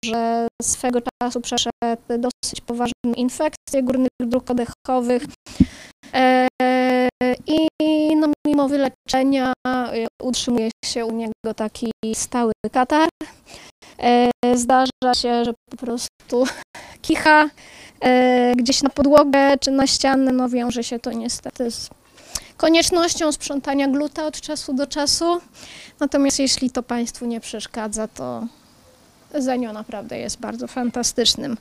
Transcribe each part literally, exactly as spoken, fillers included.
że swego czasu przeszedł dosyć poważne infekcje górnych dróg oddechowych i no, mimo wyleczenia utrzymuje się u niego taki stały katar. Zdarza się, że po prostu kicha gdzieś na podłogę czy na ścianę. No wiąże się to niestety z koniecznością sprzątania gluta od czasu do czasu. Natomiast jeśli to Państwu nie przeszkadza, to Zenio naprawdę jest bardzo fantastycznym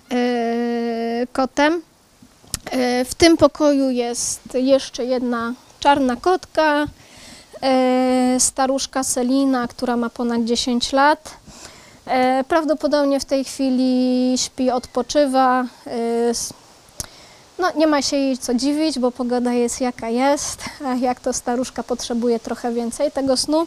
kotem. W tym pokoju jest jeszcze jedna czarna kotka, staruszka Selina, która ma ponad dziesięć lat. Prawdopodobnie w tej chwili śpi, odpoczywa. No, nie ma się jej co dziwić, bo pogoda jest jaka jest, a jak to staruszka potrzebuje trochę więcej tego snu.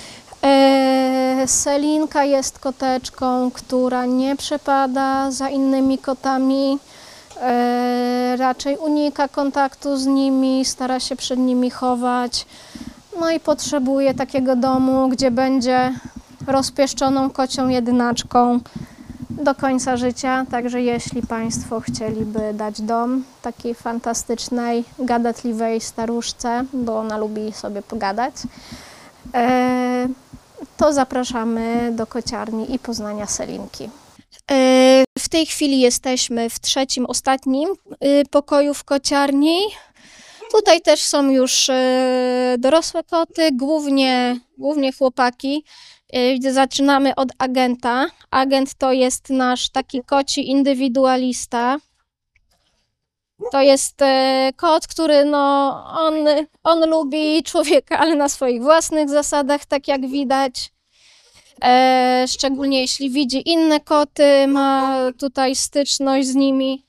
Selinka jest koteczką, która nie przepada za innymi kotami. Raczej unika kontaktu z nimi, stara się przed nimi chować. No i potrzebuje takiego domu, gdzie będzie rozpieszczoną kocią jedynaczką do końca życia. Także jeśli Państwo chcieliby dać dom takiej fantastycznej, gadatliwej staruszce, bo ona lubi sobie pogadać, to zapraszamy do kociarni i poznania Selinki. W tej chwili jesteśmy w trzecim, ostatnim pokoju w kociarni. Tutaj też są już dorosłe koty, głównie, głównie chłopaki. Zaczynamy od Agenta. Agent to jest nasz taki koci indywidualista. To jest kot, który no, on, on lubi człowieka, ale na swoich własnych zasadach, tak jak widać. E, szczególnie jeśli widzi inne koty, ma tutaj styczność z nimi.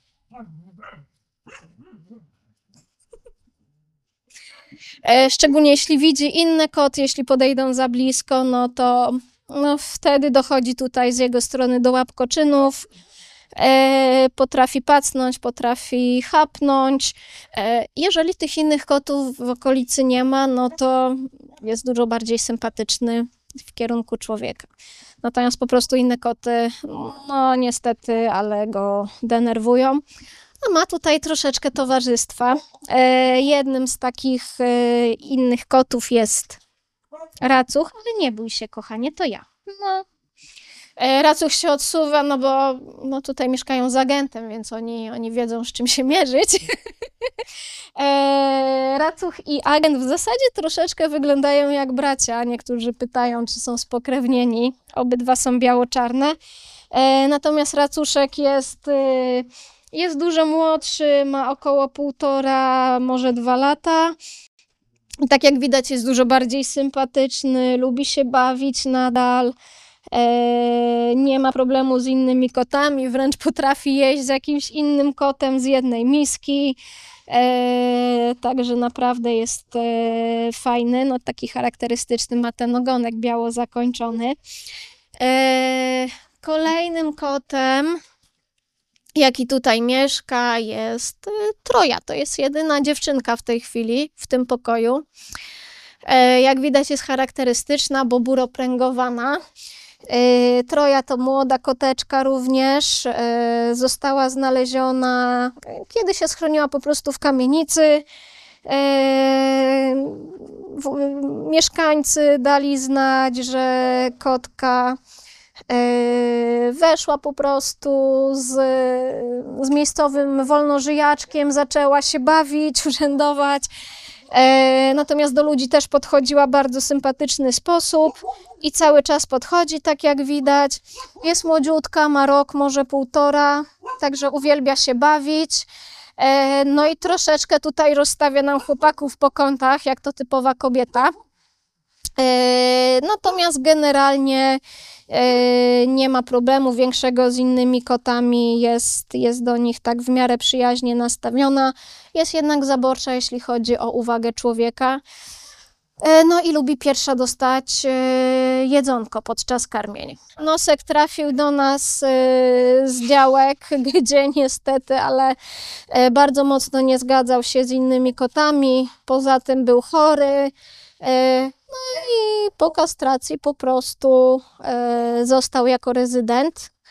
E, szczególnie jeśli widzi inne koty, jeśli podejdą za blisko, no to no, wtedy dochodzi tutaj z jego strony do łapkoczynów. E, potrafi pacnąć, potrafi chapnąć. E, jeżeli tych innych kotów w okolicy nie ma, no to jest dużo bardziej sympatyczny w kierunku człowieka. Natomiast po prostu inne koty, no niestety, ale go denerwują. A ma tutaj troszeczkę towarzystwa. E, jednym z takich e, innych kotów jest Racuch, ale nie bój się, kochanie, to ja. No. E, Racuch się odsuwa, no bo no tutaj mieszkają z agentem, więc oni, oni wiedzą, z czym się mierzyć. e, Racuch i agent w zasadzie troszeczkę wyglądają jak bracia. Niektórzy pytają, czy są spokrewnieni. Obydwa są biało-czarne. E, natomiast Racuszek jest, e, jest dużo młodszy, ma około półtora, może dwa lata. Tak jak widać, jest dużo bardziej sympatyczny, lubi się bawić nadal. E, nie ma problemu z innymi kotami, wręcz potrafi jeść z jakimś innym kotem z jednej miski. E, także naprawdę jest e, fajny, no taki charakterystyczny, ma ten ogonek biało zakończony. E, kolejnym kotem, jaki tutaj mieszka, jest e, Troja. To jest jedyna dziewczynka w tej chwili w tym pokoju. E, jak widać, jest charakterystyczna, bo buropręgowana. E, Troja to młoda koteczka również. E, została znaleziona, kiedy się schroniła po prostu w kamienicy. E, w, mieszkańcy dali znać, że kotka e, weszła po prostu z, z miejscowym wolnożyjaczkiem, zaczęła się bawić, urzędować. E, natomiast do ludzi też podchodziła w bardzo sympatyczny sposób i cały czas podchodzi, tak jak widać. Jest młodziutka, ma rok, może półtora, także uwielbia się bawić. E, no i troszeczkę tutaj rozstawia nam chłopaków po kątach, jak to typowa kobieta. E, natomiast generalnie e, nie ma problemu większego z innymi kotami, jest, jest do nich tak w miarę przyjaźnie nastawiona. Jest jednak zaborcza, jeśli chodzi o uwagę człowieka. E, no i lubi pierwsza dostać e, jedzonko podczas karmień. Nosek trafił do nas e, z działek, gdzie niestety, ale e, bardzo mocno nie zgadzał się z innymi kotami. Poza tym był chory. E, no i po kastracji po prostu e, został jako rezydent.